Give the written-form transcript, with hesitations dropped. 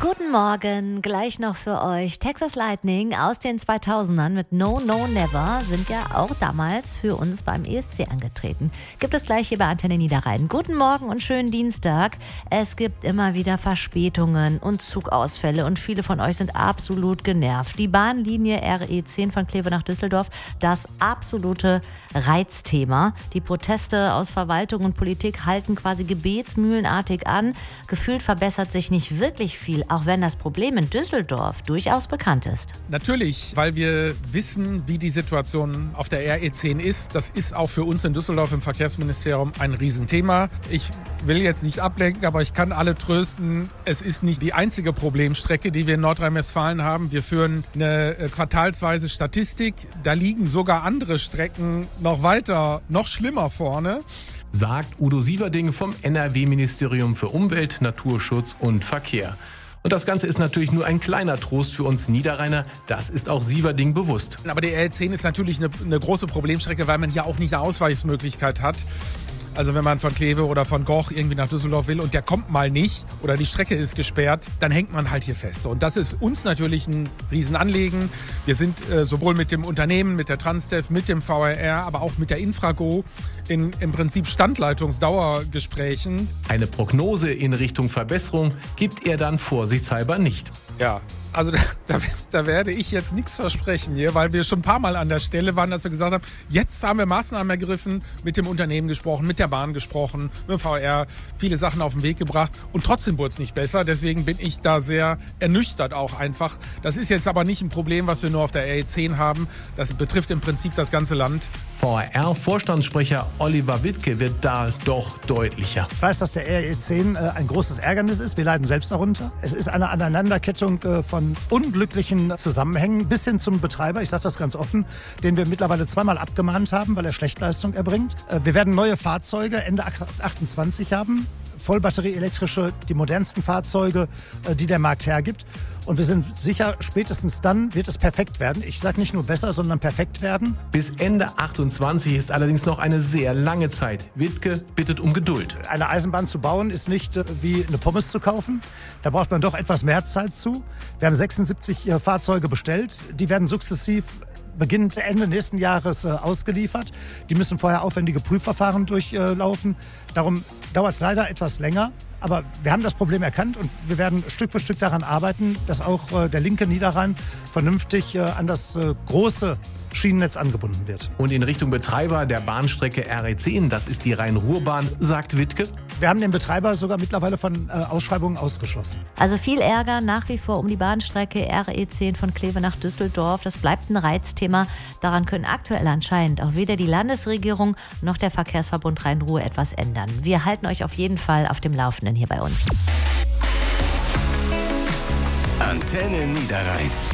Guten Morgen, gleich noch für euch. Texas Lightning aus den 2000ern mit No, No, Never sind ja auch damals für uns beim ESC angetreten. Gibt es gleich hier bei Antenne Niederrhein. Guten Morgen und schönen Dienstag. Es gibt immer wieder Verspätungen und Zugausfälle und viele von euch sind absolut genervt. Die Bahnlinie RE10 von Kleve nach Düsseldorf, das absolute Reizthema. Die Proteste aus Verwaltung und Politik halten quasi gebetsmühlenartig an. Gefühlt verbessert sich nicht wirklich viel, auch wenn das Problem in Düsseldorf durchaus bekannt ist. Natürlich, weil wir wissen, wie die Situation auf der RE10 ist. Das ist auch für uns in Düsseldorf im Verkehrsministerium ein Riesenthema. Ich will jetzt nicht ablenken, aber ich kann alle trösten. Es ist nicht die einzige Problemstrecke, die wir in Nordrhein-Westfalen haben. Wir führen eine quartalsweise Statistik. Da liegen sogar andere Strecken noch weiter, noch schlimmer vorne, sagt Udo Sieverding vom NRW-Ministerium für Umwelt, Naturschutz und Verkehr. Und das Ganze ist natürlich nur ein kleiner Trost für uns Niederrheiner. Das ist auch Sieverding bewusst. Aber die RE10 ist natürlich eine große Problemstrecke, weil man hier auch nicht eine Ausweichmöglichkeit hat. Also wenn man von Kleve oder von Goch irgendwie nach Düsseldorf will und der kommt mal nicht oder die Strecke ist gesperrt, dann hängt man halt hier fest. Und das ist uns natürlich ein Riesenanliegen. Wir sind sowohl mit dem Unternehmen, mit der Transdev, mit dem VRR, aber auch mit der Infrago im Prinzip Standleitungsdauergesprächen. Eine Prognose in Richtung Verbesserung gibt er dann vorsichtshalber nicht. Ja, also da werde ich jetzt nichts versprechen hier, weil wir schon ein paar Mal an der Stelle waren, dass wir gesagt haben, jetzt haben wir Maßnahmen ergriffen, mit dem Unternehmen gesprochen, mit der Bahn gesprochen, mit dem VR, viele Sachen auf den Weg gebracht und trotzdem wurde es nicht besser. Deswegen bin ich da sehr ernüchtert auch einfach. Das ist jetzt aber nicht ein Problem, was wir nur auf der RE10 haben. Das betrifft im Prinzip das ganze Land. VRR-Vorstandssprecher Oliver Wittke wird da doch deutlicher. Ich weiß, dass der RE10 ein großes Ärgernis ist. Wir leiden selbst darunter. Es ist eine Aneinanderkettung von unglücklichen Zusammenhängen bis hin zum Betreiber, ich sage das ganz offen, den wir mittlerweile zweimal abgemahnt haben, weil er Schlechtleistung erbringt. Wir werden neue Fahrzeuge Ende 28 haben, vollbatterieelektrische, die modernsten Fahrzeuge, die der Markt hergibt. Und wir sind sicher, spätestens dann wird es perfekt werden. Ich sage nicht nur besser, sondern perfekt werden. Bis Ende 28 ist allerdings noch eine sehr lange Zeit. Wittke bittet um Geduld. Eine Eisenbahn zu bauen ist nicht wie eine Pommes zu kaufen. Da braucht man doch etwas mehr Zeit zu. Wir haben 76 Fahrzeuge bestellt. Die werden sukzessiv beginnend Ende nächsten Jahres ausgeliefert. Die müssen vorher aufwendige Prüfverfahren durchlaufen. Darum dauert es leider etwas länger. Aber wir haben das Problem erkannt und wir werden Stück für Stück daran arbeiten, dass auch der linke Niederrhein vernünftig an das große Schienennetz angebunden wird. Und in Richtung Betreiber der Bahnstrecke RE10, das ist die Rhein-Ruhr-Bahn, sagt Wittke. Wir haben den Betreiber sogar mittlerweile von Ausschreibungen ausgeschlossen. Also viel Ärger nach wie vor um die Bahnstrecke RE10 von Kleve nach Düsseldorf. Das bleibt ein Reizthema. Daran können aktuell anscheinend auch weder die Landesregierung noch der Verkehrsverbund Rhein-Ruhr etwas ändern. Wir halten euch auf jeden Fall auf dem Laufenden hier bei uns. Antenne Niederrhein.